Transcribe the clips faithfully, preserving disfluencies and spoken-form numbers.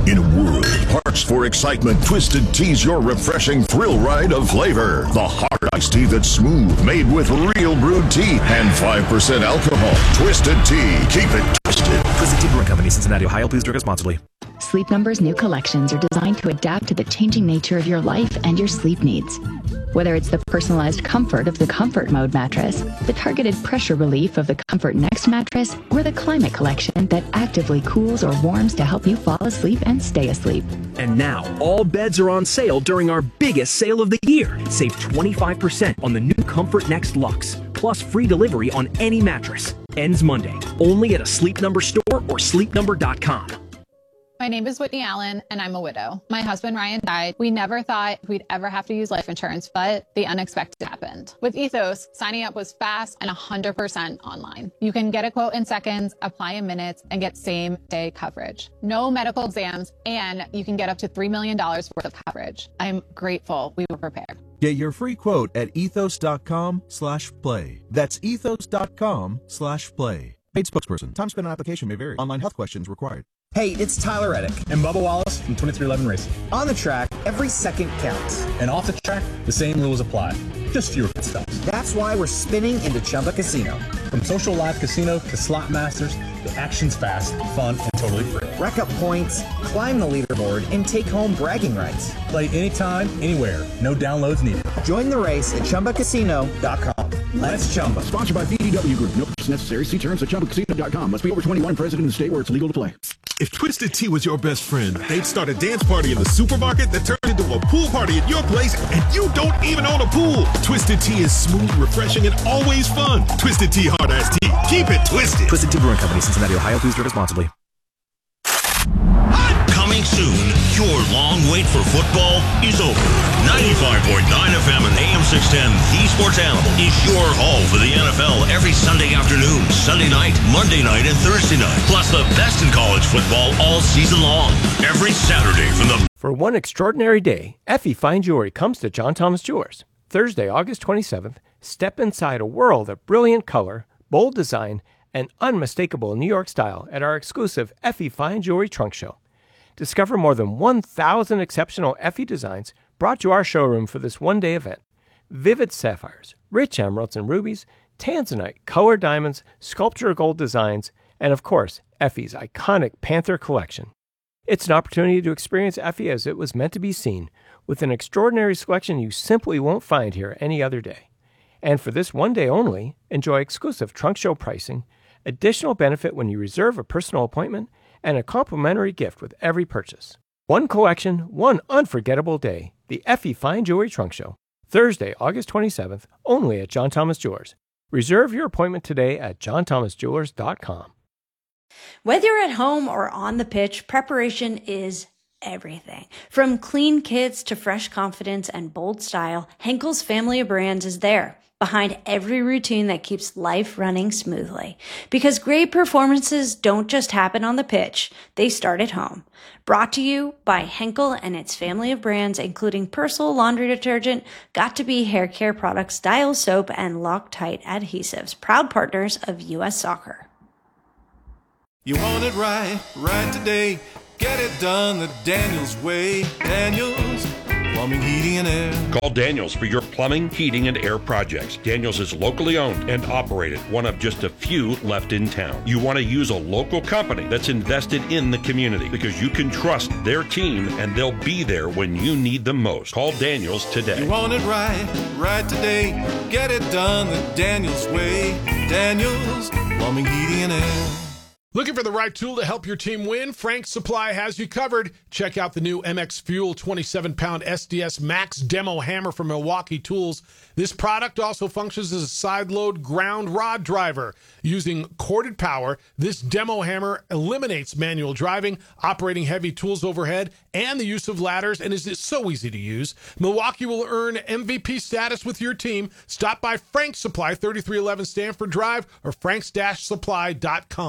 In a world parched for excitement, Twisted Tea's your refreshing thrill ride of flavor. The hard iced tea that's smooth, made with real brewed tea and five percent alcohol. Twisted Tea. Keep it twisted. Twisted Tea Brewing Company, Cincinnati, Ohio. Please drink responsibly. Sleep Number's new collections are designed to adapt to the changing nature of your life and your sleep needs. Whether it's the personalized comfort of the Comfort Mode mattress, the targeted pressure relief of the Comfort Next mattress, or the Climate Collection that actively cools or warms to help you fall asleep and stay asleep. And now, all beds are on sale during our biggest sale of the year. Save twenty-five percent on the new Comfort Next Luxe, plus free delivery on any mattress. Ends Monday, only at a Sleep Number store or sleep number dot com. My name is Whitney Allen, and I'm a widow. My husband, Ryan, died. We never thought we'd ever have to use life insurance, but the unexpected happened. With Ethos, signing up was fast and one hundred percent online. You can get a quote in seconds, apply in minutes, and get same-day coverage. No medical exams, and you can get up to three million dollars worth of coverage. I'm grateful we were prepared. Get your free quote at ethos.com slash play. That's ethos.com slash play. Paid spokesperson. Time spent on application may vary. Online health questions required. Hey, it's Tyler Reddick and Bubba Wallace from twenty-three eleven Racing. On the track, every second counts. And off the track, the same rules apply. Just fewer pit stops. That's why we're spinning into Chumba Casino. From social live casino to slot masters, the action's fast, fun, and totally free. Rack up points, climb the leaderboard, and take home bragging rights. Play anytime, anywhere. No downloads needed. Join the race at Chumba Casino dot com. Let's Chumba. Sponsored by B D W Group. No purchase necessary. See terms at Chumba Casino dot com. Must be over twenty-one. Present in the state where it's legal to play. If Twisted Tea was your best friend, they'd start a dance party in the supermarket that turned into a pool party at your place, and you don't even own a pool. Twisted Tea is smooth, refreshing, and always fun. Twisted Tea Hard Iced Tea. Keep it twisted. Twisted Tea Brewing Company, Cincinnati, Ohio. Please drink responsibly. Coming soon, your long wait for football is over. ninety-five point nine F M and A M six ten, The Sports Animal, is your home for the N F L every Sunday afternoon, Sunday night, Monday night, and Thursday night. Plus the best in college football all season long. Every Saturday from the... For one extraordinary day, Effie Fine Jewelry comes to John Thomas Jewelers. Thursday, August twenty-seventh, step inside a world of brilliant color, bold design, and unmistakable New York style at our exclusive Effie Fine Jewelry Trunk Show. Discover more than one thousand exceptional Effie designs brought to our showroom for this one-day event. Vivid sapphires, rich emeralds and rubies, tanzanite, colored diamonds, sculpture gold designs, and of course, Effie's iconic Panther collection. It's an opportunity to experience Effie as it was meant to be seen, with an extraordinary selection you simply won't find here any other day. And for this one day only, enjoy exclusive trunk show pricing, additional benefit when you reserve a personal appointment, and a complimentary gift with every purchase. One collection, one unforgettable day. The Effie Fine Jewelry Trunk Show. Thursday, August twenty-seventh, only at John Thomas Jewelers. Reserve your appointment today at john thomas jewelers dot com. Whether you're at home or on the pitch, preparation is everything. From clean kits to fresh confidence and bold style, Henkel's family of brands is there, behind every routine that keeps life running smoothly. Because great performances don't just happen on the pitch, they start at home. Brought to you by Henkel and its family of brands, including Persil laundry detergent, Got2b hair care products, Dial soap, and Loctite adhesives, proud partners of U S Soccer. You want it right, right today. Get it done the Daniels way. Daniels Plumbing, Heating, and Air. Call Daniels for your plumbing, heating, and air projects. Daniels is locally owned and operated, one of just a few left in town. You want to use a local company that's invested in the community because you can trust their team and they'll be there when you need them most. Call Daniels today. You want it right, right today. Get it done the Daniels way. Daniels Plumbing, Heating, and Air. Looking for the right tool to help your team win? Frank's Supply has you covered. Check out the new M X Fuel twenty-seven pound S D S Max Demo Hammer from Milwaukee Tools. This product also functions as a side-load ground rod driver. Using corded power, this demo hammer eliminates manual driving, operating heavy tools overhead, and the use of ladders, and is so easy to use. Milwaukee will earn M V P status with your team. Stop by Frank's Supply, thirty-three eleven Stanford Drive, or franks dash supply dot com.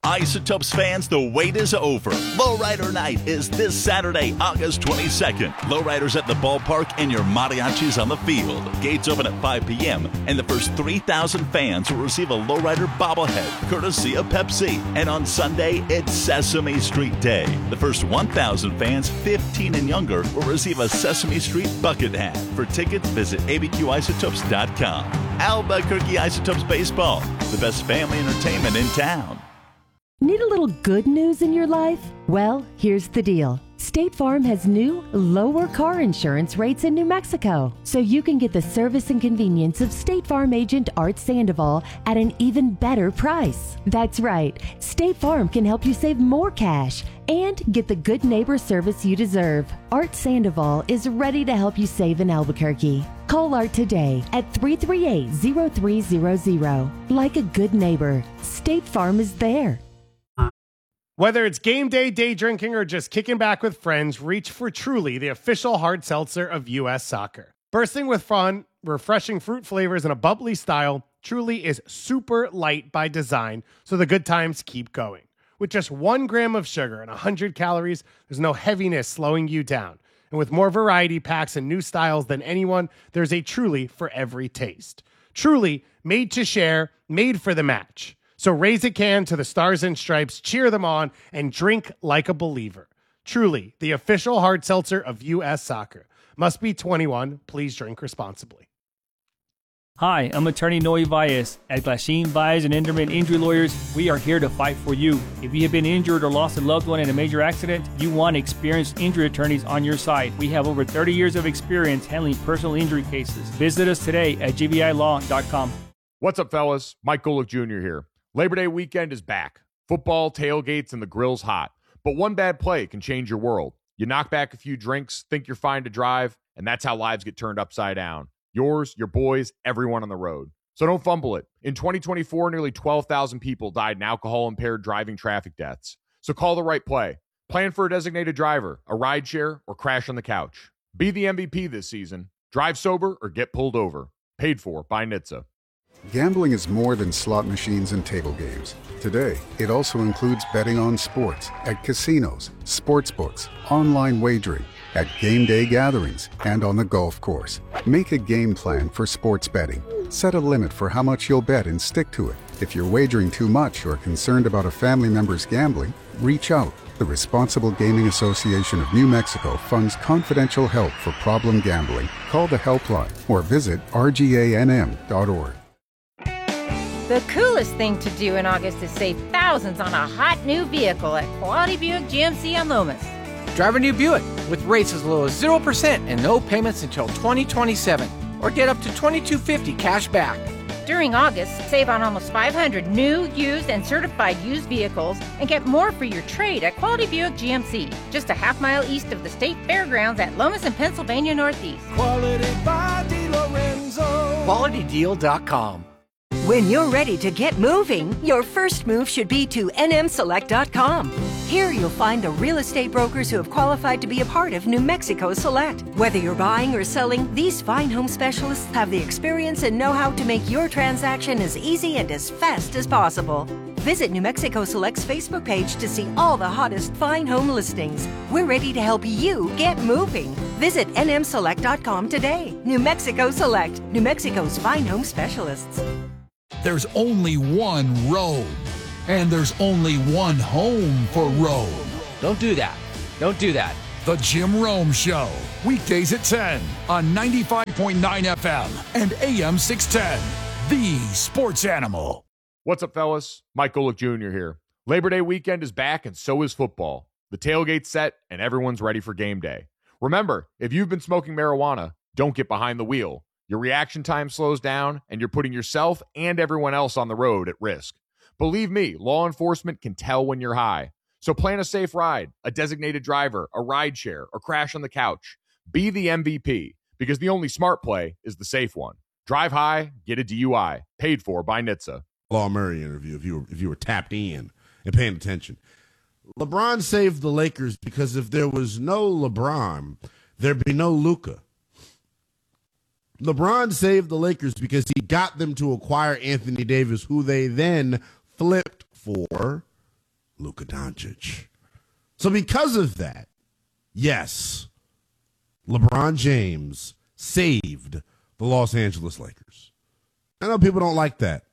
Isotopes fans, the wait is over. Lowrider Night is this Saturday, August twenty-second. Lowriders at the ballpark and your mariachis on the field. Gates open at five p.m. and the first three thousand fans will receive a Lowrider bobblehead, courtesy of Pepsi. And on Sunday, it's Sesame Street Day. The first one thousand fans, fifteen and younger, will receive a Sesame Street bucket hat. For tickets, visit A B Q isotopes dot com. Albuquerque Isotopes Baseball, the best family entertainment in town. Need a little good news in your life? Well, here's the deal. State Farm has new, lower car insurance rates in New Mexico, so you can get the service and convenience of State Farm agent Art Sandoval at an even better price. That's right. State Farm can help you save more cash and get the good neighbor service you deserve. Art Sandoval is ready to help you save in Albuquerque. Call Art today at three three eight, zero three zero zero. Like a good neighbor, State Farm is there. Whether it's game day, day drinking, or just kicking back with friends, reach for Truly, the official hard seltzer of U S Soccer. Bursting with fun, refreshing fruit flavors, and a bubbly style, Truly is super light by design, so the good times keep going. With just one gram of sugar and one hundred calories, there's no heaviness slowing you down. And with more variety packs and new styles than anyone, there's a Truly for every taste. Truly, made to share, made for the match. So raise a can to the Stars and Stripes, cheer them on, and drink like a believer. Truly, the official hard seltzer of U S Soccer. Must be twenty-one. Please drink responsibly. Hi, I'm attorney Noe Valles. At Glasheen Valles and Intermittent Injury Lawyers, we are here to fight for you. If you have been injured or lost a loved one in a major accident, you want experienced injury attorneys on your side. We have over thirty years of experience handling personal injury cases. Visit us today at G V I law dot com. What's up, fellas? Mike Golick Junior here. Labor Day weekend is back. Football, tailgates, and the grill's hot. But one bad play can change your world. You knock back a few drinks, think you're fine to drive, and that's how lives get turned upside down. Yours, your boys, everyone on the road. So don't fumble it. In twenty twenty-four, nearly twelve thousand people died in alcohol-impaired driving traffic deaths. So call the right play. Plan for a designated driver, a rideshare, or crash on the couch. Be the M V P this season. Drive sober or get pulled over. Paid for by N H T S A. Gambling is more than slot machines and table games. Today, it also includes betting on sports at casinos, sports books, online wagering, at game day gatherings, and on the golf course. Make a game plan for sports betting. Set a limit for how much you'll bet and stick to it. If you're wagering too much or concerned about a family member's gambling, reach out. The Responsible Gaming Association of New Mexico funds confidential help for problem gambling. Call the helpline or visit R G A N M dot org. The coolest thing to do in August is save thousands on a hot new vehicle at Quality Buick G M C on Lomas. Drive a new Buick with rates as low as zero percent and no payments until twenty twenty-seven. Or get up to twenty-two fifty cash back. During August, save on almost five hundred new, used, and certified used vehicles and get more for your trade at Quality Buick G M C, just a half mile east of the State Fairgrounds at Lomas and Pennsylvania Northeast. Quality by DeLorenzo. Quality Deal dot com. When you're ready to get moving, your first move should be to N M Select dot com. Here you'll find the real estate brokers who have qualified to be a part of New Mexico Select. Whether you're buying or selling, these fine home specialists have the experience and know-how to make your transaction as easy and as fast as possible. Visit New Mexico Select's Facebook page to see all the hottest fine home listings. We're ready to help you get moving. Visit N M Select dot com today. New Mexico Select, New Mexico's fine home specialists. There's only one road, and there's only one home for road. Don't do that. Don't do that. The Jim Rome Show, weekdays at ten on ninety-five point nine F M and A M six ten, the sports animal. What's up, fellas? Mike Golick Junior here. Labor Day weekend is back, and so is football. The tailgate's set, and everyone's ready for game day. Remember, if you've been smoking marijuana, don't get behind the wheel. Your reaction time slows down, and you're putting yourself and everyone else on the road at risk. Believe me, law enforcement can tell when you're high. So plan a safe ride, a designated driver, a ride share, or crash on the couch. Be the M V P, because the only smart play is the safe one. Drive high, get a D U I. Paid for by N H T S A. Law Murray interview, if you were, if you were tapped in and paying attention. LeBron saved the Lakers because if there was no LeBron, there'd be no Luka. LeBron saved the Lakers because he got them to acquire Anthony Davis, who they then flipped for Luka Doncic. So because of that, yes, LeBron James saved the Los Angeles Lakers. I know people don't like that.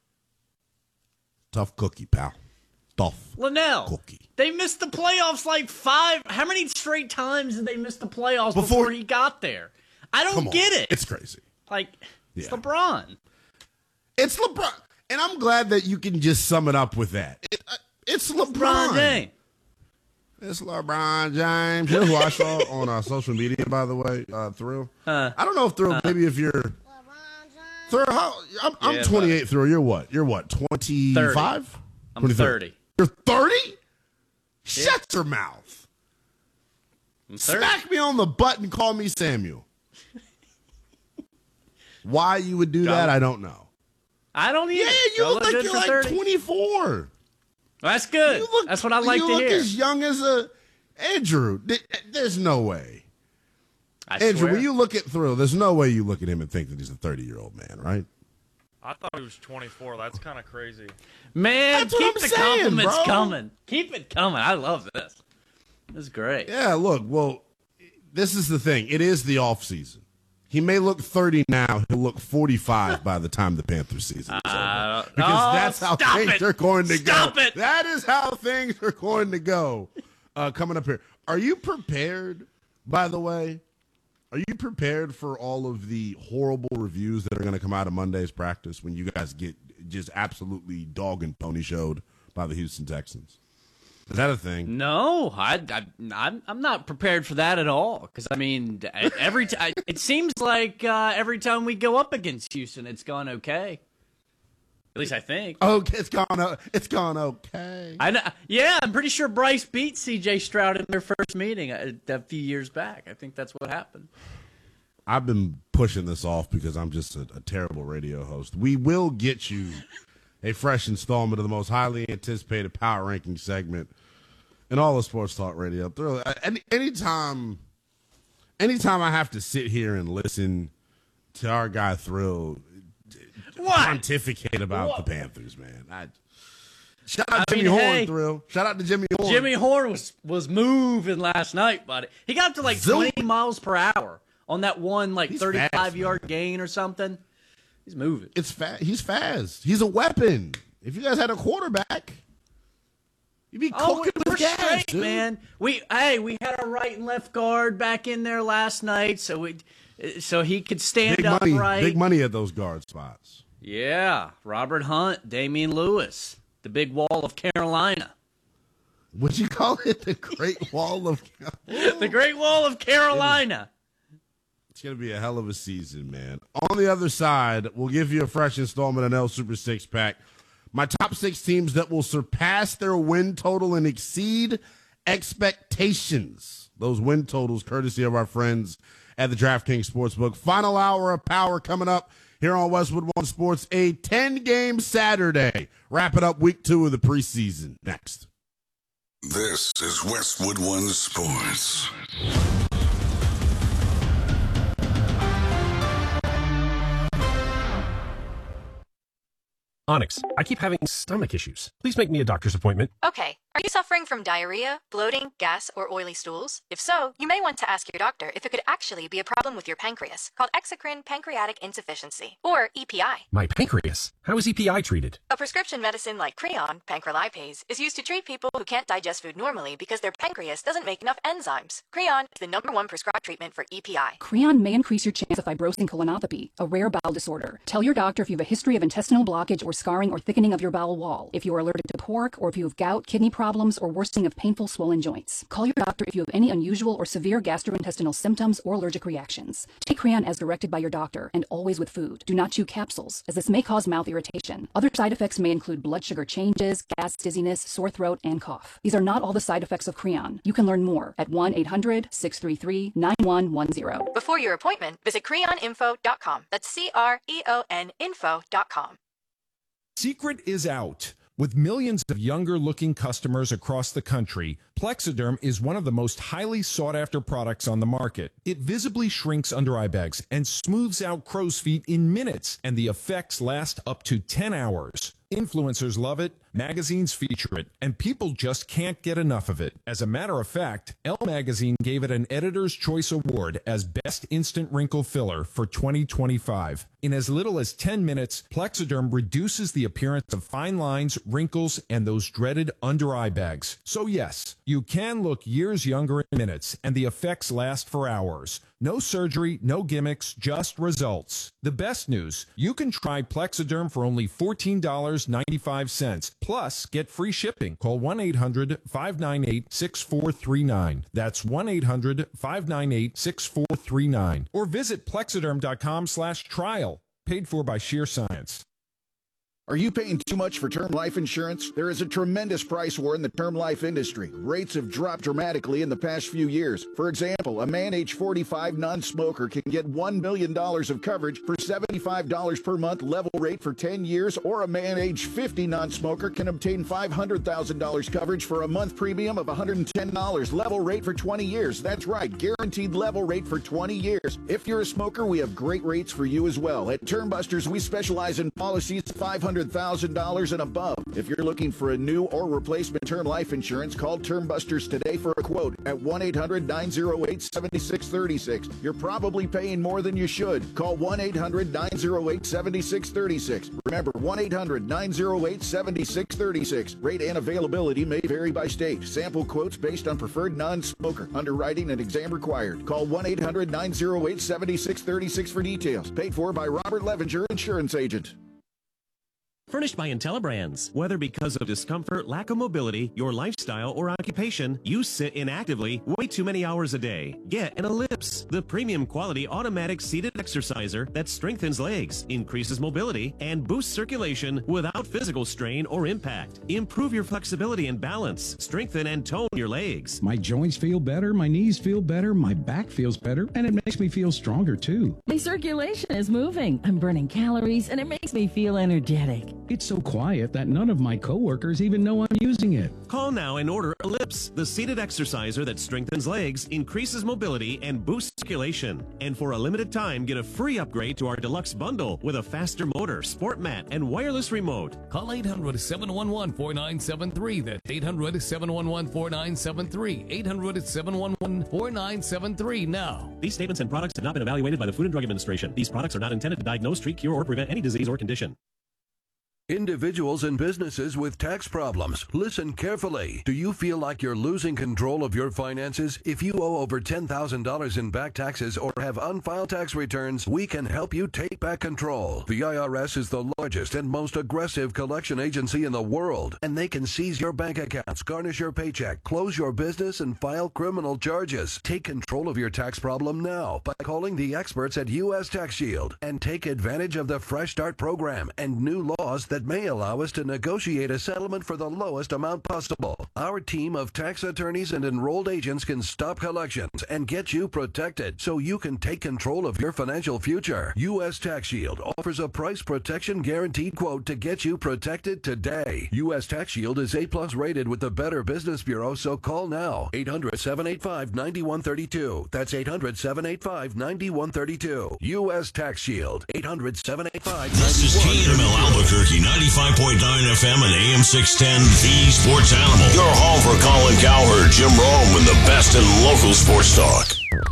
Tough cookie, pal. Tough Linnell, cookie. They missed the playoffs like five. How many straight times did they miss the playoffs before, Before- he got there? I don't Come on. get it. It's crazy. Like, it's Yeah. LeBron. It's LeBron. And I'm glad that you can just sum it up with that. It, uh, it's LeBron. LeBron James. It's LeBron James. You know who I saw on uh, social media, by the way, uh, Thrill? Uh, I don't know if Thrill, uh, maybe if you're... Thrill, how, I'm, I'm Yeah, twenty-eight, Thrill. You're what? You're what, twenty-five? I'm thirty. You're thirty? Shut your mouth. I'm thirty. Smack me on the butt and call me Samuel. Why you would do that, I don't know. I don't either. Yeah, you Don't look like good you're for like thirty. twenty-four. Well, that's good. You look, That's what I like you to look hear. as young as a Andrew. th- There's no way. I Andrew, swear. when you look at Thrill, there's no way you look at him and think that he's a thirty-year-old man, right? I thought he was twenty-four. That's kind of crazy. Man, That's what keep I'm the saying, compliments bro. coming. Keep it coming. I love this. This is great. Yeah, look, well, this is the thing. It is the off season. He may look thirty now. He'll look forty-five by the time the Panthers season is over. Uh, Because oh, that's how stop things it. are going to Stop go. it. That is how things are going to go uh, coming up here. Are you prepared, by the way? Are you prepared for all of the horrible reviews that are going to come out of Monday's practice when you guys get just absolutely dog and pony showed by the Houston Texans? Is that a thing? No, I, I, I'm, I'm not prepared for that at all. Because, I mean, every t- I, it seems like uh, every time we go up against Houston, it's gone okay. At least I think. Okay, it's gone. o- It's gone okay. I know, yeah, I'm pretty sure Bryce beat C J Stroud in their first meeting a, a few years back. I think that's what happened. I've been pushing this off because I'm just a, a terrible radio host. We will get you a fresh installment of the most highly anticipated power ranking segment in all of sports talk radio. Thrill- Any anytime, anytime I have to sit here and listen to our guy Thrill What? pontificate about What? the Panthers, man. I, shout out I Jimmy mean, Horn, hey, Thrill. Shout out to Jimmy Horn. Jimmy Horn was was moving last night, buddy. He got up to like Zoom. twenty miles per hour on that one like He's thirty-five fast, yard gain or something. He's moving. It's fa- He's fast. He's a weapon. If you guys had a quarterback, you'd be Oh, cooking we're with gas, straight, dude. man. We hey, we had our right and left guard back in there last night, so we so he could stand Big up money, right. big money at those guard spots. Yeah, Robert Hunt, Damian Lewis, the big wall of Carolina. Would you call it the Great Wall of? The Great Wall of Carolina. It's going to be a hell of a season, man. On the other side, we'll give you a fresh installment of N L Super Six Pack. My top six teams that will surpass their win total and exceed expectations. Those win totals, courtesy of our friends at the DraftKings Sportsbook. Final hour of power coming up here on Westwood One Sports. A ten-game Saturday. Wrapping up week two of the preseason. Next. This is Westwood One Sports. Onyx, I keep having stomach issues. Please make me a doctor's appointment. Okay. Are you suffering from diarrhea, bloating, gas, or oily stools? If so, you may want to ask your doctor if it could actually be a problem with your pancreas, called exocrine pancreatic insufficiency, or E P I. My pancreas. How is E P I treated? A prescription medicine like Creon, pancrelipase, is used to treat people who can't digest food normally because their pancreas doesn't make enough enzymes. Creon is the number one prescribed treatment for E P I. Creon may increase your chance of fibrosing colonopathy, a rare bowel disorder. Tell your doctor if you have a history of intestinal blockage or scarring or thickening of your bowel wall, if you are allergic to pork, or if you have gout, kidney problems, or worsening of painful swollen joints. Call your doctor if you have any unusual or severe gastrointestinal symptoms or allergic reactions. Take Creon as directed by your doctor, and always with food. Do not chew capsules, as this may cause mouth irritation. Other side effects may include blood sugar changes, gas, dizziness, sore throat, and cough. These are not all the side effects of Creon. You can learn more at one eight hundred, six three three, nine one one zero. Before your appointment, visit creon info dot com. That's C R E O N info dot com. Secret is out. With millions of younger-looking customers across the country, Plexiderm is one of the most highly sought-after products on the market. It visibly shrinks under eye bags and smooths out crow's feet in minutes, and the effects last up to ten hours. Influencers love it, Magazines feature it, and people just can't get enough of it. As a matter of fact, Elle Magazine gave it an Editor's Choice Award as Best Instant Wrinkle Filler for twenty twenty-five. In as little as ten minutes, Plexiderm reduces the appearance of fine lines, wrinkles, and those dreaded under-eye bags. So yes, you can look years younger in minutes, and the effects last for hours. No surgery, no gimmicks, just results. The best news, you can try Plexiderm for only fourteen dollars and ninety-five cents. Plus, get free shipping. Call one eight hundred, five nine eight, six four three nine. That's one eight hundred, five nine eight, six four three nine. Or visit plexiderm.com slash trial. Paid for by Sheer Science. Are you paying too much for term life insurance? There is a tremendous price war in the term life industry. Rates have dropped dramatically in the past few years. For example, a man age forty-five non-smoker can get one million dollars of coverage for seventy-five dollars per month level rate for ten years, or a man age fifty non-smoker can obtain five hundred thousand dollars coverage for a month premium of one hundred ten dollars level rate for twenty years. That's right, guaranteed level rate for twenty years. If you're a smoker, we have great rates for you as well. At Term Busters, we specialize in policies five hundred thousand dollars and above. If you're looking for a new or replacement term life insurance, call Term Busters today for a quote at one eight hundred, nine oh eight, seven six three six. You're probably paying more than you should. Call one eight hundred, nine oh eight, seven six three six. Remember, one eight hundred, nine oh eight, seven six three six. Rate and availability may vary by state. Sample quotes based on preferred non-smoker. Underwriting and exam required. Call one eight hundred, nine oh eight, seven six three six for details. Paid for by Robert Levinger, insurance agent. Furnished by IntelliBrands. Whether because of discomfort, lack of mobility, your lifestyle, or occupation, you sit inactively way too many hours a day. Get an Ellipse, the premium quality automatic seated exerciser that strengthens legs, increases mobility, and boosts circulation without physical strain or impact. Improve your flexibility and balance. Strengthen and tone your legs. My joints feel better, my knees feel better, my back feels better, and it makes me feel stronger too. My circulation is moving. I'm burning calories, and it makes me feel energetic. It's so quiet that none of my coworkers even know I'm using it. Call now and order Ellipse, the seated exerciser that strengthens legs, increases mobility, and boosts circulation. And for a limited time, get a free upgrade to our deluxe bundle with a faster motor, sport mat, and wireless remote. Call eight hundred, seven one one, four nine seven three. That's eight hundred, seven one one, four nine seven three. eight hundred, seven one one, four nine seven three now. These statements and products have not been evaluated by the Food and Drug Administration. These products are not intended to diagnose, treat, cure, or prevent any disease or condition. Individuals and businesses with tax problems, listen carefully. Do you feel like you're losing control of your finances? If you owe over ten thousand dollars in back taxes or have unfiled tax returns, we can help you take back control. The I R S is the largest and most aggressive collection agency in the world, and they can seize your bank accounts, garnish your paycheck, close your business, and file criminal charges. Take control of your tax problem now by calling the experts at U S Tax Shield and take advantage of the Fresh Start program and new laws that that may allow us to negotiate a settlement for the lowest amount possible. Our team of tax attorneys and enrolled agents can stop collections and get you protected so you can take control of your financial future. U S Tax Shield offers a price protection guaranteed quote to get you protected today. U S Tax Shield is A plus rated with the Better Business Bureau, so call now. eight hundred, seven eight five, nine one three two. That's eight hundred, seven eight five, nine one three two. U S Tax Shield. eight hundred, seven eight five, nine one three two. This is K M L Albuquerque, ninety-five point nine F M and A M six ten, the Sports Animal. Your home for Colin Cowherd, Jim Rome, and the best in local sports talk.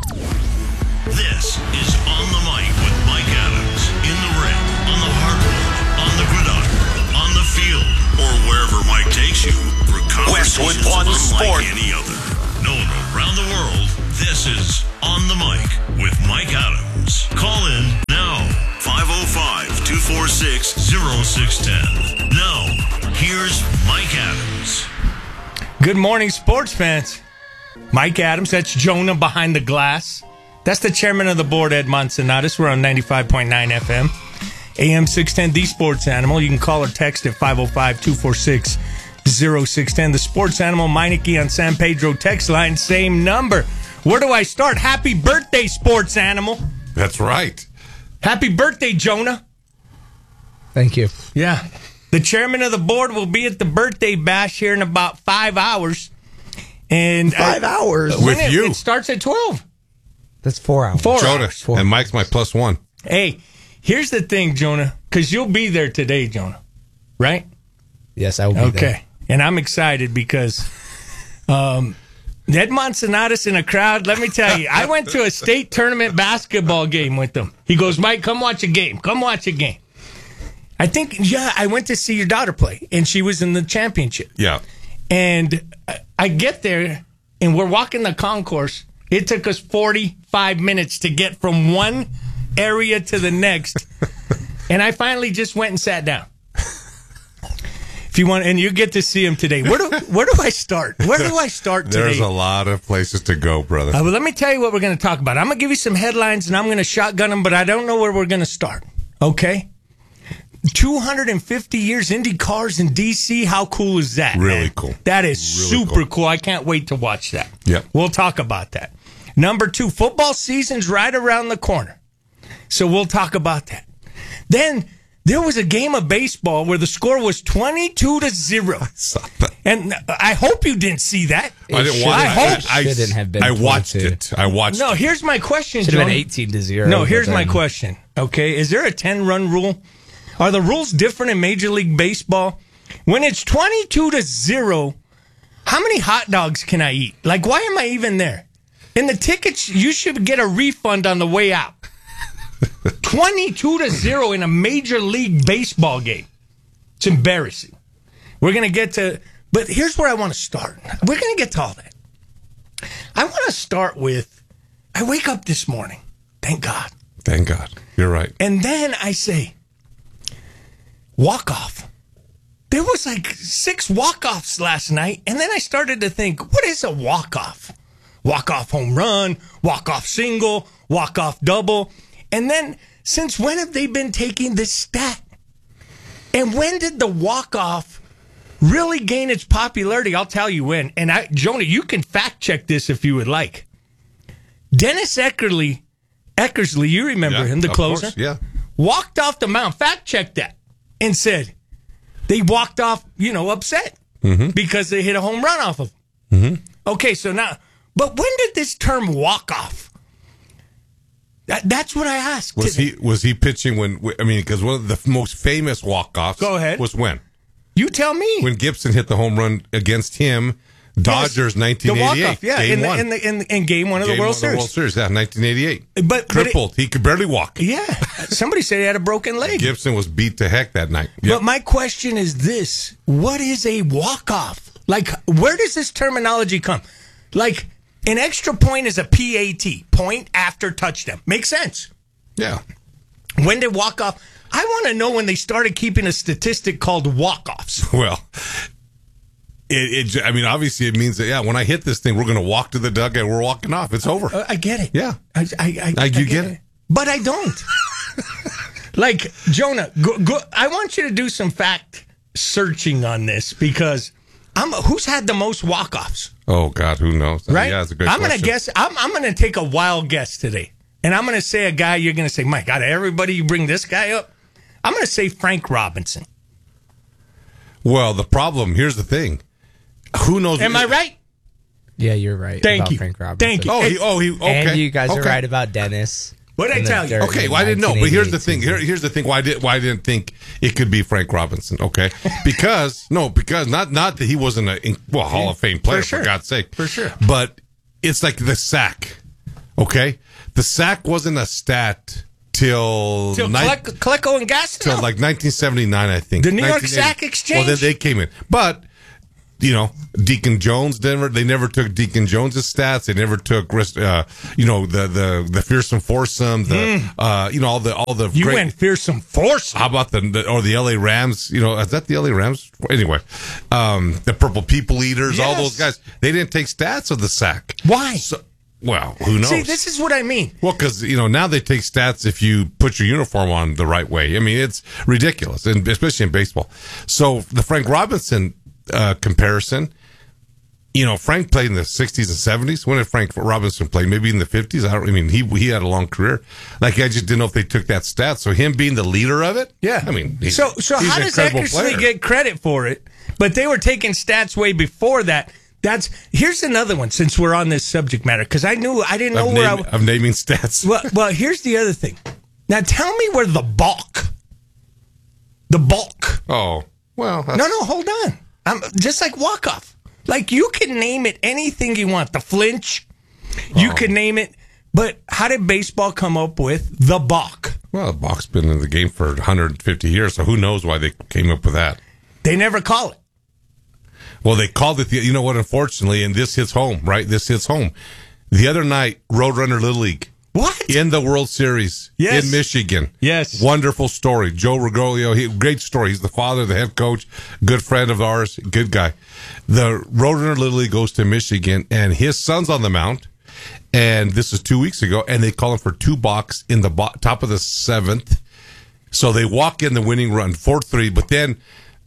This is On the Mic with Mike Adams. In the ring, on the hardwood, on the gridiron, on the field, or wherever Mike takes you for conversations unlike Sport. Any other. Known around the world, this is On the Mic with Mike Adams. Call in now. five oh five, two four six, oh six one oh. Now, here's Mike Adams. Good morning, sports fans. Mike Adams, that's Jonah behind the glass. That's the chairman of the board, Ed Manzanares. We're on ninety-five point nine F M. A M six ten, the Sports Animal. You can call or text at five oh five, two four six, oh six one oh. The Sports Animal, Meineke on San Pedro text line, same number. Where do I start? Happy birthday, Sports Animal. That's right. Happy birthday, Jonah. Thank you. Yeah. The chairman of the board will be at the birthday bash here in about five hours. And Five I, hours? With it, you. It starts at twelve. That's four hours. Four Jonah, hours. Four and Mike's my plus one. Hey, here's the thing, Jonah, because you'll be there today, Jonah, right? Yes, I will be okay. there. Okay. And I'm excited because um, Ed Manzanares in a crowd, let me tell you, I went to a state tournament basketball game with him. He goes, Mike, come watch a game. Come watch a game. I think, yeah, I went to see your daughter play, and she was in the championship. Yeah. And I get there, and we're walking the concourse. It took us forty-five minutes to get from one area to the next. And I finally just went and sat down. If you want, and you get to see him today. Where do where do I start? Where do I start today? There's a lot of places to go, brother. Uh, well, let me tell you what we're going to talk about. I'm going to give you some headlines, and I'm going to shotgun them, but I don't know where we're going to start. Okay? two hundred fifty years Indy cars in D C. How cool is that? Really man? cool. That is really super cool. cool. I can't wait to watch that. Yeah. We'll talk about that. Number two, football season's right around the corner. So we'll talk about that. Then there was a game of baseball where the score was twenty-two to zero. And I hope you didn't see that. I didn't watch I it. hope. I, shouldn't have been I watched twenty-two. it. I watched No, it. here's my question, Should have John. been eighteen to zero. No, here's but my then- question. Okay, is there a ten-run rule? Are the rules different in Major League Baseball? When it's twenty-two to zero, how many hot dogs can I eat? Like, why am I even there? And the tickets, you should get a refund on the way out. twenty-two to zero in a Major League Baseball game. It's embarrassing. We're going to get to, but here's where I want to start. We're going to get to all that. I want to start with, I wake up this morning. Thank God. Thank God. You're right. And then I say, walk off. There was like six walk-offs last night, and then I started to think, what is a walk-off? Walk-off home run, walk-off single, walk-off double. And then, since when have they been taking this stat? And when did the walk-off really gain its popularity? I'll tell you when. And I, Jonah, you can fact-check this if you would like. Dennis Eckersley, Eckersley, you remember Yeah, him, the of closer? course, yeah. Walked off the mound, fact-checked that, and said they walked off, you know, upset Mm-hmm. because they hit a home run off of Mhm. them. Okay, so now, but when did this term walk-off? That, that's what I asked. Was he was he pitching when? I mean, because one of the most famous walk-offs. Go ahead. Was when? You tell me. When Gibson hit the home run against him, Dodgers, Yes, nineteen the eighty-eight. walk-off, yeah, game in the, one. in, the, in, the, in game one of Game the World one of Series. World Series, yeah, nineteen eighty-eight. But, but Crippled. it- he could barely walk. Yeah, somebody said he had a broken leg. Gibson was beat to heck that night. Yep. But my question is this: what is a walk-off? Like, where does this terminology come? Like, an extra point is a P A T, point after touchdown. Makes sense. Yeah. When did walk-off? I want to know when they started keeping a statistic called walk-offs. Well, it, it. I mean, obviously, it means that yeah. When I hit this thing, we're going to walk to the dugout. We're walking off. It's over. Uh, I get it. Yeah. I, I, I, I, you get it. But I don't. Like, Jonah, go, go, I want you to do some fact searching on this because I'm who's had the most walk-offs, Oh God, who knows? right? Yeah, that's a great I'm question. gonna guess. I'm, I'm gonna take a wild guess today, and I'm gonna say a guy. You're gonna say, "My God, everybody, you bring this guy up." I'm gonna say Frank Robinson. Well, the problem here's the thing. Who knows? Am I right? Yeah, you're right. Thank about you. Frank Robinson. Thank you. Oh, he, oh, he. Okay. And you guys are okay. right about Dennis. What did I in the tell you? dirt Okay, in well, I didn't know, but here's the nineteen thing. Here, eighty-eight here's the thing. Why did why I didn't think it could be Frank Robinson? Okay, because no, because not not that he wasn't a well Hall of Fame player For sure. for God's sake, For sure. But it's like the sack. Okay, the sack wasn't a stat till Till ni- Klek- Klecko and Gastineau. till like nineteen seventy-nine, I think. The New York nineteen eighty. Sack Exchange? Well, then they came in, but. You know, Deacon Jones, Denver. They never took Deacon Jones's stats. They never took, uh, you know, the the the fearsome foursome. The Mm. uh, you know, all the all the. You great, went fearsome force. How about the, the or the L A Rams? You know, is that the L A Rams? Anyway, um, the Purple People Eaters, all Yes. those guys. They didn't take stats of the sack. Why? So, well, who knows? See, this is what I mean. Well, because you know now they take stats if you put your uniform on the right way. I mean, it's ridiculous, and especially in baseball. So the Frank Robinson uh, comparison. You know, Frank played in the sixties and seventies. When did Frank Robinson play? Maybe in the fifties. I don't. I mean, he he had a long career. Like I just didn't know if they took that stat. So him being the leader of it. Yeah. I mean, he's, so so he's how an does incredible Eckersley player. get credit for it? But they were taking stats way before that. That's here's another one. Since we're on this subject matter, because I knew I didn't know of, where name, I. of naming stats? Well, well, here's the other thing. Now tell me where the bulk, the bulk. Oh. Well, that's... no, no, hold on. I'm just like walk-off. Like, you can name it anything you want. The flinch, you Oh. can name it. But how did baseball come up with the balk? Well, the balk's been in the game for one hundred fifty years, so who knows why they came up with that. They never call it. Well, they called it, the, you know what, unfortunately, and this hits home, right? This hits home. The other night, Roadrunner Little League. What? In the World Series. Yes. In Michigan. Yes. Wonderful story. Joe Rigolio, he, great story. He's the father, the head coach, good friend of ours, good guy. The Roadrunner Little League goes to Michigan, and his son's on the mound, and this is two weeks ago, and they call him for two balks in the bo- top of the seventh. So they walk in the winning run, four three, but then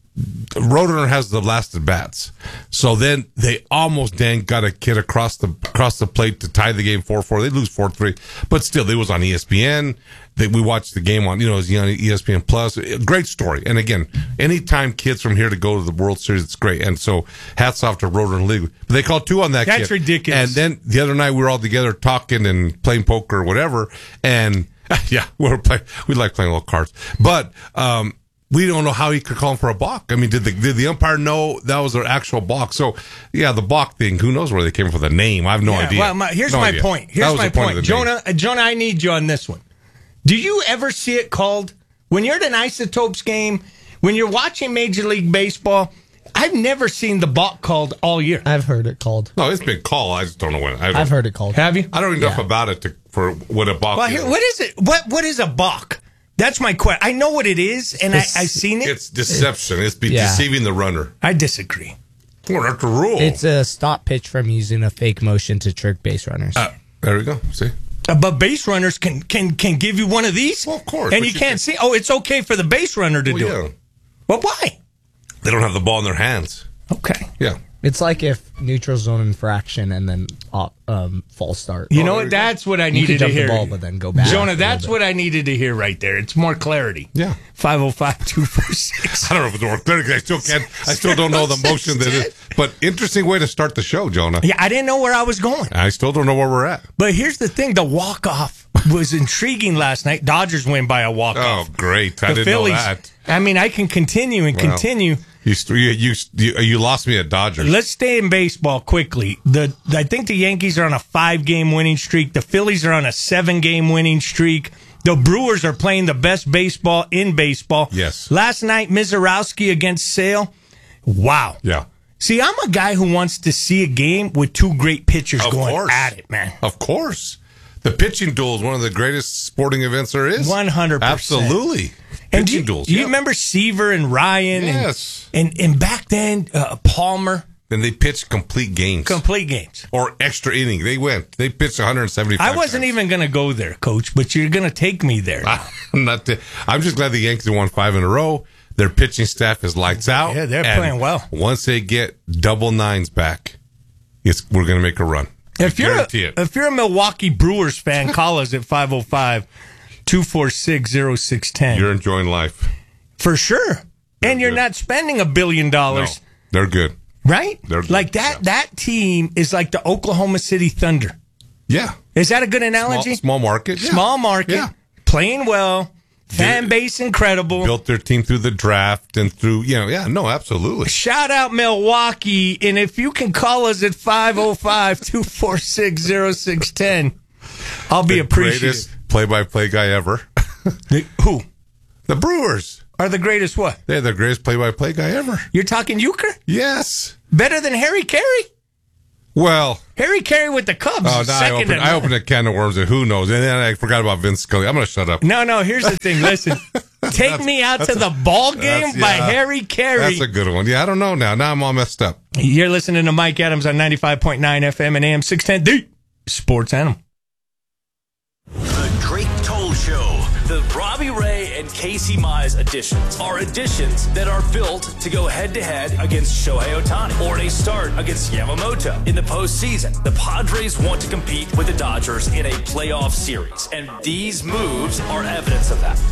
Roadrunner has the last at bats. So then they almost dang got a kid across the across the plate to tie the game four four. They lose four three. But still, it was on E S P N. They, we watched the game on, you know, it was on E S P N Plus. Great story. And again, anytime kids from here to go to the World Series, it's great. And so hats off to Roadrunner League. But they called two on that That's kid. ridiculous. And then the other night we were all together talking and playing poker or whatever. And yeah, we were playing, we like playing little cards. But, um, we don't know how he could call him for a balk. I mean, did the did the umpire know that was an actual balk? So, yeah, the balk thing, who knows where they came from the name? I have no Yeah, idea. Well, my, here's No my idea. point. That Here's was my the point. point. of the name. Jonah, uh, Jonah, I need you on this one. Do you ever see it called, when you're at an Isotopes game, when you're watching Major League Baseball, I've never seen the balk called all year. I've heard it called. No, it's been called. I just don't know when. I don't, I've heard it called. Have you? I don't know enough Yeah. about it to, for what a balk Well, is. here, what is it? What What is a balk? That's my question. I know what it is, and I, I've seen it. It's deception. It's be Yeah. deceiving the runner. I disagree. Well, that's the rule. It's a stop pitch from using a fake motion to trick base runners. Uh, there we go. See? Uh, but base runners can, can, can give you one of these? Well, of course. And but you can't can- see. Oh, it's okay for the base runner to Well, do yeah. it. Well, why? They don't have the ball in their hands. Okay. Yeah. It's like if neutral zone infraction and then uh, um, false start. You Oh, know there what? you go. That's what I You needed can to jump hear. the ball, but then go back. Jonah, a that's little what I needed to hear right there. It's more clarity. Yeah. five oh five, two four six. I don't know if it's more clear. I still can't. I still don't know the motion that is. But interesting way to start the show, Jonah. Yeah, I didn't know where I was going. I still don't know where we're at. But here's the thing. The walk-off was intriguing last night. Dodgers win by a walk-off. Oh, great! I the didn't Phillies, know that. I mean, I can continue and Well, continue. You, st- you you you you lost me at Dodgers. Let's stay in baseball quickly. The I think the Yankees are on a five-game winning streak. The Phillies are on a seven-game winning streak. The Brewers are playing the best baseball in baseball. Yes. Last night, Mizorowski against Sale. Wow. Yeah. See, I'm a guy who wants to see a game with two great pitchers Of going course. at it, man. Of course. The pitching duel is one of the greatest sporting events there is. one hundred percent. Absolutely. And Pitching you, duels. you yeah. remember Seaver and Ryan? Yes. And, and, and back then, uh, Palmer. Then they pitched complete games. Complete games. Or extra inning. They went. They pitched one hundred seventy-five I wasn't times. even going to go there, Coach, but you're going to take me there. I'm not. T- I'm just glad the Yankees won five in a row. Their pitching staff is lights out. Yeah, they're and playing well. Once they get double nines back, it's we're going to make a run. If I you're, a, guarantee it. if you're a Milwaukee Brewers fan, call us at five oh five, two four six, oh six one oh. You're enjoying life. For sure. And you're good. not spending a billion No, dollars. they're good. Right? They're good, like that, yeah. that team is like the Oklahoma City Thunder. Yeah. Is that a good Small, analogy? small market. yeah. Small market, Yeah. playing well, fan They- base incredible. Built their team through the draft and through, you know, yeah, no, absolutely. Shout out Milwaukee, and if you can call us at five oh five, two four six, oh six one oh, I'll be the appreciative. greatest play-by-play guy ever. The- who? The Brewers. Are the greatest what? They're the greatest play-by-play guy ever. You're talking Euchre? Yes. Better than Harry Carey? Well, Harry Carey with the Cubs. oh, is now I second opened, to I none. opened a can of worms, and who knows? And then I forgot about Vince Scully. I'm going to shut up. No, no, here's the thing. Listen, take me out to that's the ball game That's- by yeah. Harry Carey. That's a good one. Yeah, I don't know now. Now I'm all messed up. You're listening to Mike Adams on ninety-five point nine F M and A M six ten, the Sports Animal. The Drake Toll Show. The Robbie Ray and Casey Mize editions are editions that are built to go head-to-head against Shohei Ohtani or a start against Yamamoto. In the postseason, the Padres want to compete with the Dodgers in a playoff series, and these moves are evidence of that.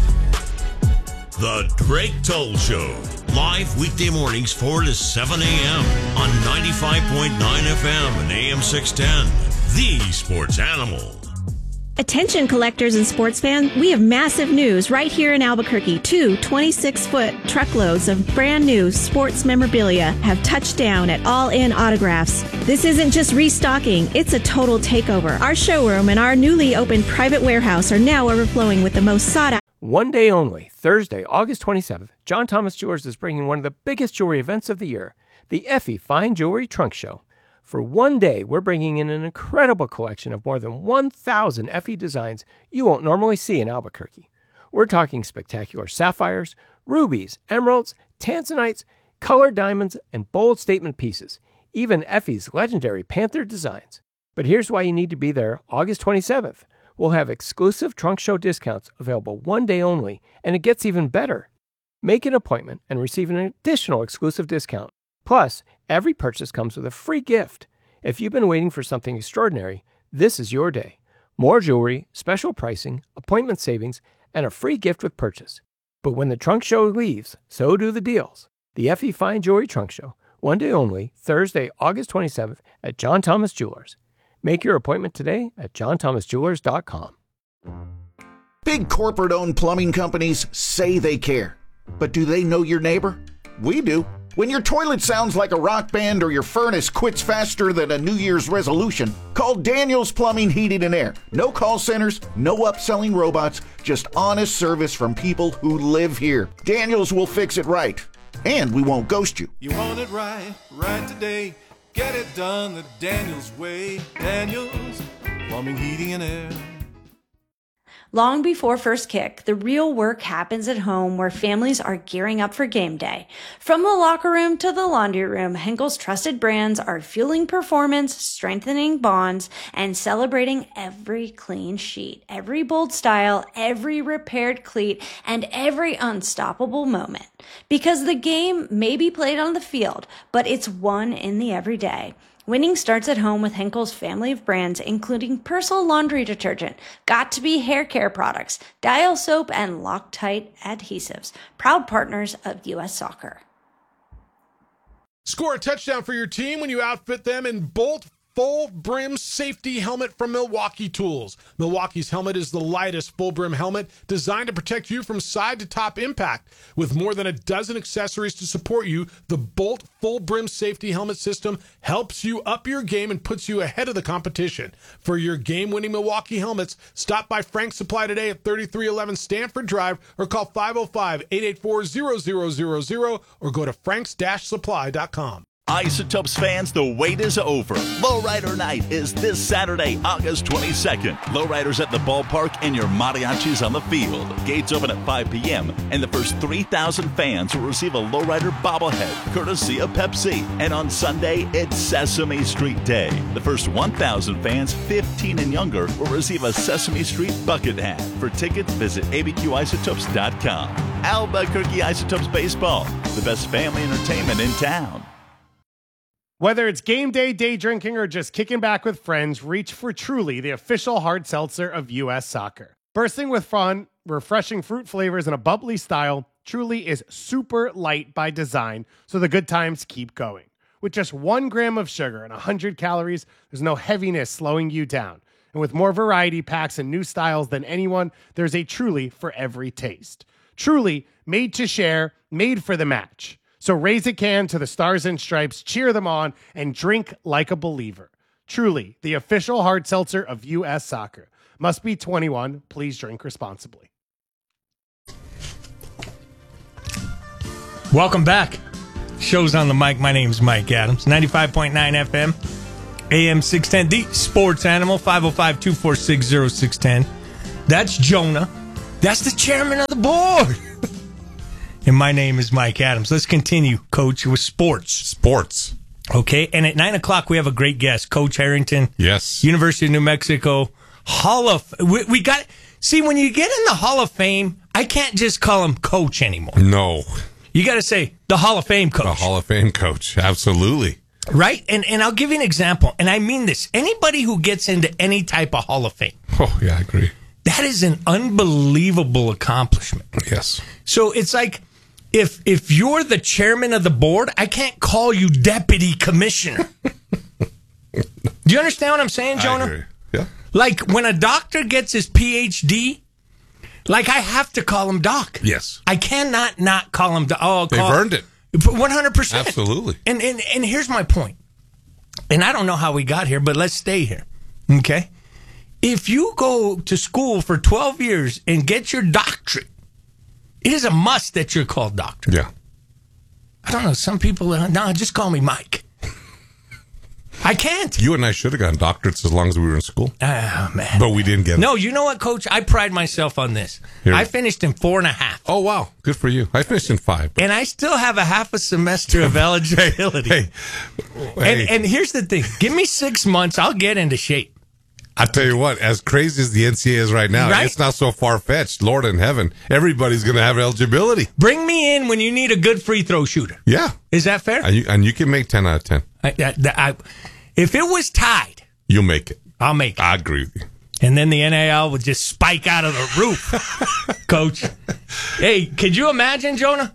The Drake Toll Show. Live weekday mornings four to seven a.m. on ninety-five point nine F M and A M six ten. The Sports Animal. Attention collectors and sports fans, we have massive news right here in Albuquerque. Two twenty-six foot truckloads of brand new sports memorabilia have touched down at All In Autographs. This isn't just restocking, it's a total takeover. Our showroom and our newly opened private warehouse are now overflowing with the most sought out. One day only, Thursday, August twenty-seventh, John Thomas Jewelers is bringing one of the biggest jewelry events of the year, the Effie Fine Jewelry Trunk Show. For one day, we're bringing in an incredible collection of more than one thousand Effie designs you won't normally see in Albuquerque. We're talking spectacular sapphires, rubies, emeralds, tanzanites, colored diamonds, and bold statement pieces, even Effie's legendary Panther designs. But here's why you need to be there August twenty-seventh. We'll have exclusive trunk show discounts available one day only, and it gets even better. Make an appointment and receive an additional exclusive discount. Plus, every purchase comes with a free gift. If you've been waiting for something extraordinary, this is your day. More jewelry, special pricing, appointment savings, and a free gift with purchase. But when the trunk show leaves, so do the deals. The Effie Fine Jewelry Trunk Show, one day only, Thursday, August twenty-seventh at John Thomas Jewelers. Make your appointment today at john thomas jewelers dot com. Big corporate-owned plumbing companies say they care. But do they know your neighbor? We do. When your toilet sounds like a rock band or your furnace quits faster than a New Year's resolution, call Daniels Plumbing, Heating, and Air. No call centers, no upselling robots, just honest service from people who live here. Daniels will fix it right, and we won't ghost you. You want it right, right today. Get it done the Daniels way. Daniels Plumbing, Heating, and Air. Long before first kick, the real work happens at home where families are gearing up for game day. From the locker room to the laundry room, Henkel's trusted brands are fueling performance, strengthening bonds, and celebrating every clean sheet, every bold style, every repaired cleat, and every unstoppable moment. Because the game may be played on the field, but it's won in the everyday. Winning starts at home with Henkel's family of brands, including Persil laundry detergent, Got2b hair care products, Dial soap, and Loctite adhesives. Proud partners of U S Soccer. Score a touchdown for your team when you outfit them in Bolt Full Brim Safety Helmet from Milwaukee Tools. Milwaukee's helmet is the lightest full brim helmet designed to protect you from side to top impact. With more than a dozen accessories to support you, the Bolt Full Brim Safety Helmet system helps you up your game and puts you ahead of the competition. For your game-winning Milwaukee helmets, stop by Frank's Supply today at thirty-three eleven Stanford Drive or call five oh five, eight eight four, zero zero zero zero or go to franks dash supply dot com. Isotopes fans, the wait is over. Lowrider Night is this Saturday, August twenty-second. Lowriders at the ballpark and your mariachis on the field. Gates open at five p.m. and the first three thousand fans will receive a Lowrider bobblehead, courtesy of Pepsi. And on Sunday, it's Sesame Street Day. The first one thousand fans, fifteen and younger, will receive a Sesame Street bucket hat. For tickets, visit a b q isotopes dot com. Albuquerque Isotopes Baseball, the best family entertainment in town. Whether it's game day, day drinking, or just kicking back with friends, reach for Truly, the official hard seltzer of U S Soccer. Bursting with fun, refreshing fruit flavors, and a bubbly style, Truly is super light by design, so the good times keep going. With just one gram of sugar and one hundred calories, there's no heaviness slowing you down. And with more variety packs and new styles than anyone, there's a Truly for every taste. Truly, made to share, made for the match. So raise a can to the Stars and Stripes, cheer them on, and drink like a believer. Truly, the official hard seltzer of U S Soccer. Must be twenty-one. Please drink responsibly. Welcome back. Show's on the mic. My name's Mike Adams. ninety-five point nine F M, A M six ten, the sports animal, five oh five, two four six, oh six one oh. That's Jonah. That's the chairman of the board. And my name is Mike Adams. Let's continue, Coach, with sports. Sports. Okay, and at nine o'clock, we have a great guest, Coach Harrington. Yes. University of New Mexico. Hall of... We, we got... See, when you get in the Hall of Fame, I can't just call him Coach anymore. No. You got to say, the Hall of Fame Coach. The Hall of Fame Coach. Absolutely. Right? And and I'll give you an example, and I mean this. Anybody who gets into any type of Hall of Fame... Oh, yeah, I agree. That is an unbelievable accomplishment. Yes. So it's like... If if you're the chairman of the board, I can't call you deputy commissioner. Do you understand what I'm saying, Jonah? I agree. Yeah. Like when a doctor gets his P H D, like I have to call him doc. Yes. I cannot not call him doc. Oh, They've call, earned it. one hundred percent. Absolutely. And, and, and here's my point. And I don't know how we got here, but let's stay here. Okay? If you go to school for twelve years and get your doctorate, it is a must that you're called doctor. Yeah. I don't know. Some people, uh, no, just call me Mike. I can't. You and I should have gotten doctorates as long as we were in school. Oh, man. But we didn't get it. No, you know what, Coach? I pride myself on this. Here. I finished in four and a half. Oh, wow. Good for you. I finished in five. And I still have a half a semester of eligibility. Hey. Hey. And, and here's the thing. Give me six months. I'll get into shape. I tell you what, as crazy as the N C A A is right now, Right? it's not so far-fetched. Lord in heaven, everybody's going to have eligibility. Bring me in when you need a good free throw shooter. Yeah. Is that fair? And you, and you can make ten out of ten. I, I, I, if it was tied, You'll make it. I'll make it. I agree with you. And then the N A L would just spike out of the roof, Coach. Hey, could you imagine, Jonah?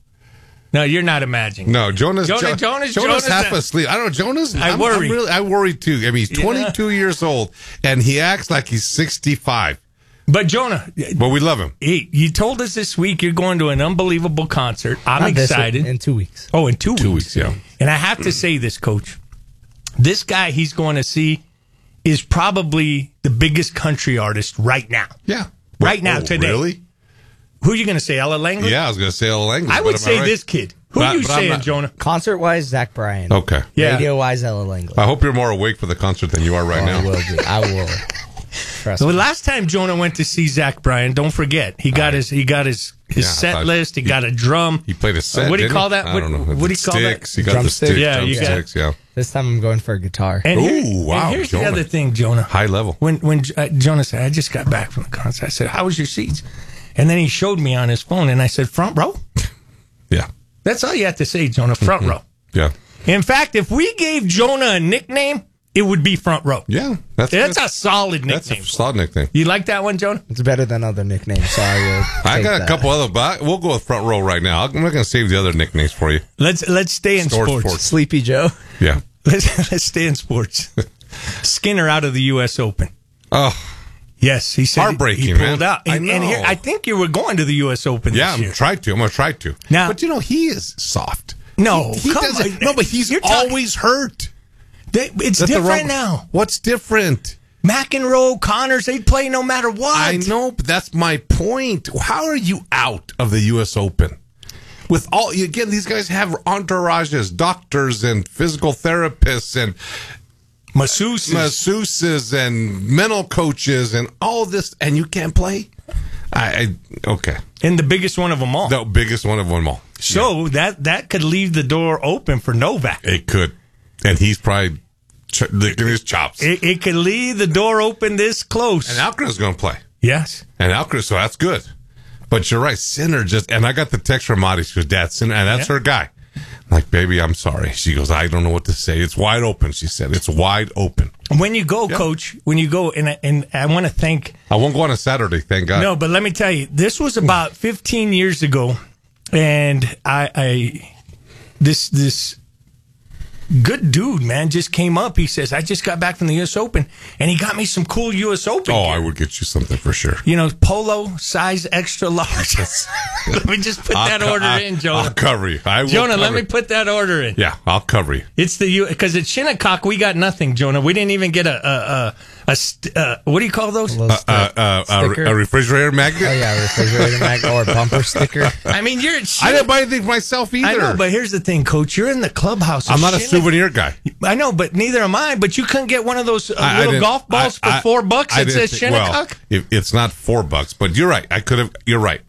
No, you're not imagining. No, Jonah's Jonah, Jo- Jonah's, Jonah's, Jonah's half a- asleep. I don't know, Jonah's. I I'm, worry. I'm really, I worry too. I mean, he's Yeah. twenty-two years old and he acts like he's sixty-five. But Jonah, But we love him. hey, you told us this week you're going to an unbelievable concert. I'm Not this excited. week, in two weeks. Oh, in two, Two weeks. weeks, yeah. And I have to say this, Coach. This guy he's going to see is probably the biggest country artist right now. Yeah. Right now, Oh, today. Really? Who are you going to say, Ella Langley? Yeah, I was going to say Ella Langley. I but would am say right? this kid. Who But- are you but I'm saying, not- Jonah? Concert wise, Zach Bryan. Okay. Yeah. Radio wise, Ella Langley. I hope you're more awake for the concert than you are right Oh, now. I will be. I will. Trust Well, me. last time Jonah went to see Zach Bryan, don't forget he got his he got his his Yeah, I set thought list. He, he- got a drum. He played a set. Uh, what do you didn't call he? that? I What, don't know. what do you call that? Sticks. He got the Drumstick? stick. Yeah, you got- drumsticks, yeah. This time I'm going for a guitar. And, here- Ooh, wow, and here's Jonah. the other thing, Jonah. High level. When when uh, Jonah said, "I just got back from the concert," I said, "How was your seats?" And then he showed me on his phone, and I said, "Front row." Yeah. That's all you have to say, Jonah. Front Mhm. row. Yeah. In fact, if we gave Jonah a nickname, it would be front row. Yeah. That's, That's good. a solid That's nickname. a solid nickname. You like that one, Jonah? It's better than other nicknames, so I will. I take got a that. couple other, but we'll go with front row right now. I'm not going to save the other nicknames for you. Let's let's stay in Store sports. sports. Sleepy Joe. Yeah. Let's let's stay in sports. Skinner out of the U S Open. Oh, Yes, he said Heartbreaking, he pulled man. out. I And, and here, know. I think you were going to the U S Open yeah. this I'm year. trying to. I'm going to try to. Now- but you know, he is soft. No, he, he come doesn't. on. No, but he's You're talking- always hurt. They, it's That's the different wrong- now. What's different? McEnroe, Connors, they play no matter what. I know, but that's my point. How are you out of the U S Open? With all, again, these guys have entourages, doctors and physical therapists and masseuses, masseuses and mental coaches and all this, and you can't play? I, I okay. And the biggest one of them all. The biggest one of them all. So that that could leave the door open for Novak. It could. And he's probably ch- licking his chops. It, it could leave the door open this close. And Alcaraz going to play. Yes. And Alcaraz, so that's good. But you're right, Sinner just, and I got the text from Madi, she goes, Dad, Sinner, and that's Yeah. her guy. I'm like, baby, I'm sorry. She goes, I don't know what to say. It's wide open, she said. It's wide open. When you go, Coach, when you go, and I, and I want to thank. I won't go on a Saturday, thank God. No, but let me tell you, this was about fifteen years ago, and I, I this this good dude, man, just came up. He says, I just got back from the U S Open, and he got me some cool U S Open Oh, gear. I would get you something for sure. You know, polo, size extra large. Let me just put I'll that co- order I- in, Jonah. I'll cover you. I will Jonah, cover let me you. put that order in. Yeah, I'll cover you. It's the U because at Shinnecock we got nothing, Jonah. We didn't even get a a a, a st- uh, what do you call those? Uh, uh, uh, a, Sticker? a refrigerator magnet? Oh yeah, refrigerator magnet or bumper sticker. I mean, you're. At I Shinnecock. didn't buy anything for myself either. I know, but here's the thing, Coach. You're in the clubhouse. of I'm not a Shinnecock. souvenir guy. I know, but neither am I. But you couldn't get one of those uh, I- I little didn't- golf balls I- for I- four bucks I that didn't says think- well, Shinnecock. if it's not four bucks, but you're right. I could have. You're right.